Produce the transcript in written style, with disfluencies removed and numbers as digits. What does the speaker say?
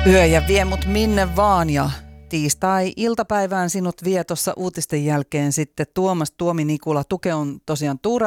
Yö ja vie mut minne vaan ja tiistai-iltapäivään sinut vie tuossa uutisten jälkeen sitten Tuomas Tuomi Nikula. Tuke on tosiaan